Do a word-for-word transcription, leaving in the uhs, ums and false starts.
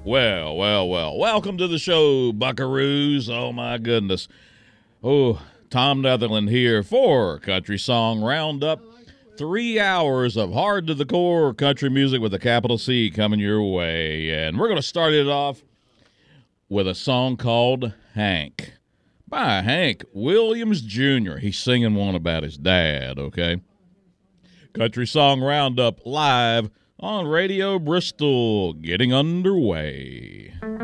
Well, well, well. Welcome to the show, buckaroos. Oh, my goodness. Oh, Tom Netherland here for Country Song Roundup. Three hours of hard-to-the-core country music with a capital C coming your way. And we're going to start it off with a song called Hank by Hank Williams Junior He's singing one about his dad, okay? Country Song Roundup live on Radio Bristol, getting underway.